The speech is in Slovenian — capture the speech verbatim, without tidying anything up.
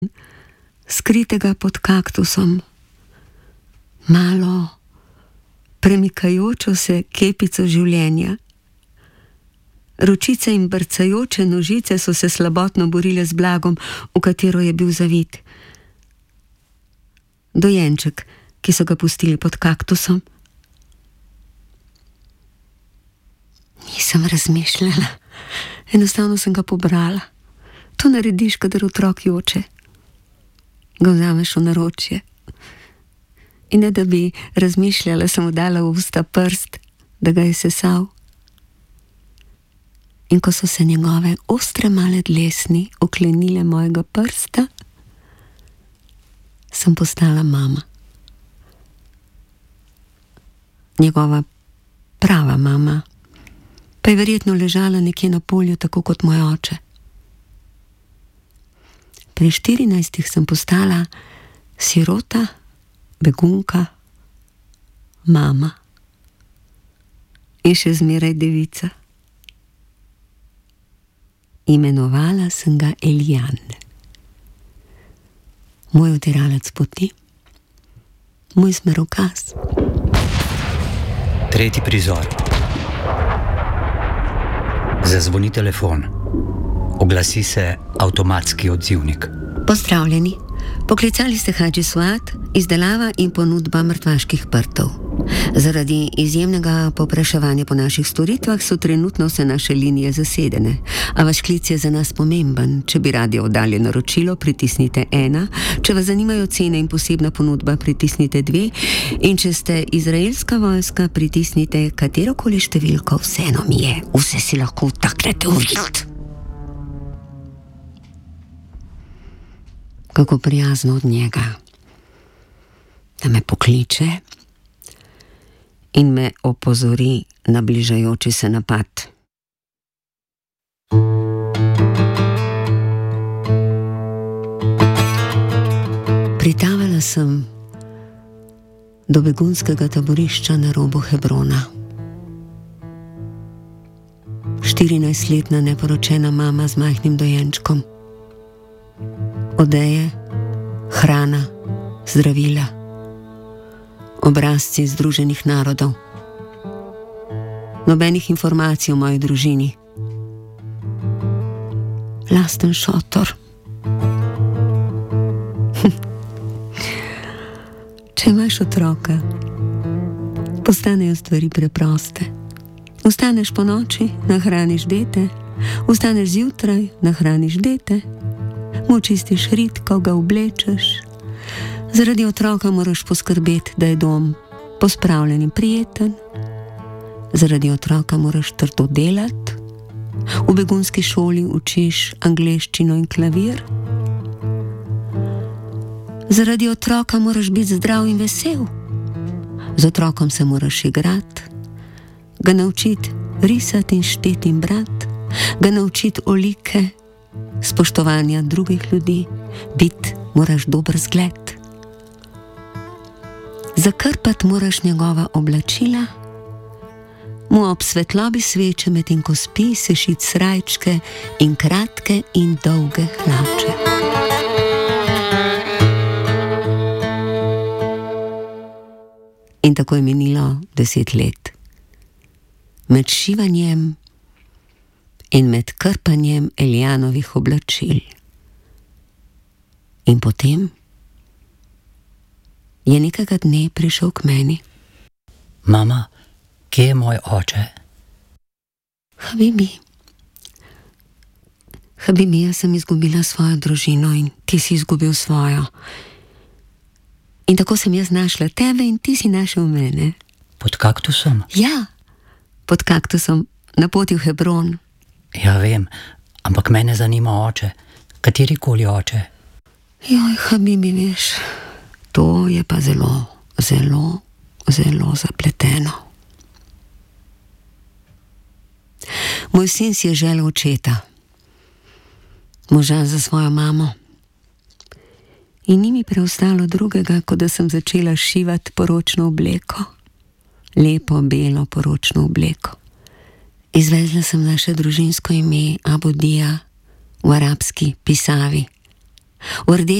skritega pod kaktusom, malo premikajočo se kepico življenja. Ročice in brcajoče nožice so se slabotno borile z blagom, v katero je bil zavit. Dojenček, ki so ga pustili pod kaktusom. Nisem razmišljala, enostavno sem ga pobrala. To narediš, kadar otrok joče. Ga vzameš v naročje. In ne da bi razmišljala, sem mu dala v usta prst, da ga je sesal. In ko so se njegove ostre male dlesni oklenile mojega prsta, sem postala mama. Njegova prava mama pa je verjetno ležala nekje na polju, tako kot moj oče. Pri štirinajstih sem postala sirota, begunka, mama in še zmeraj devica. Imenovala sem ga Elijan. Moj utiralec poti, moj smerokaz. Tretji prizor. Zazvoni telefon. Oglasi se avtomatski odzivnik. Pozdravljeni. Poklicali ste Hadži Suat, izdelava in ponudba mrtvaških prtov. Zaradi izjemnega povpraševanja po naših storitvah so trenutno vse naše linije zasedene, a vaš klic je za nas pomemben. Če bi radi oddali naročilo, pritisnite ena, če vas zanimajo cene in posebna ponudba, pritisnite dve, in če ste izraelska vojska, pritisnite katerokoli številko, vseeno mi je, vse si lahko vtaknete v rit. Kako prijazno od njega, da me pokliče in me opozori na bližajoči se napad. Pritavala sem do begunskega taborišča na robu Hebrona. štirinajstletna neporočena mama z majhnim dojenčkom. Odeje, hrana, zdravila, obrazci Združenih narodov. Nobenih informacij o moji družini. Lasten šotor. Če imaš otroka, postanejo stvari preproste. Vstaneš po noči, nahraniš dete, vstaneš zjutraj, nahraniš dete, mu čistiš rit, ko ga oblečeš. Zaradi otroka moraš poskrbeti, da je dom pospravljen in prijeten. Zaradi otroka moraš trdo delati. V begunski šoli učiš angleščino in klavir. Zaradi otroka moraš biti zdrav in vesel. Z otrokom se moraš igrati, ga naučiti risati in šteti in brati, ga naučiti olike, spoštovanja drugih ljudi, biti moraš dober zgled. Zakrpati moraš njegova oblačila, mu ob svetlobi sveče, medtem ko spi, sešiti srajčke in kratke in dolge hlače. In tako je minilo deset let. Med šivanjem in med krpanjem Elijanovih oblačil. In potem je nekega dne prišel k meni. Mama, kje je moj oče? Habibi. Habibi, jaz sem izgubila svojo družino in ti si izgubil svojo. In tako sem jaz našla tebe in ti si našel mene. Pod kaktusom? Ja, pod kaktusom, na poti v Hebron. Ja, vem, ampak mene zanima oče. Katerikoli oče. Joj, Habibi, veš, to je pa zelo, zelo, zelo zapleteno. Moj sin si je želel očeta, moža za svojo mamo. In ni mi preostalo drugega, kot da sem začela šivati poročno obleko. Lepo, belo poročno obleko. Izvezla sem naše družinsko ime Abudija v arabski pisavi. V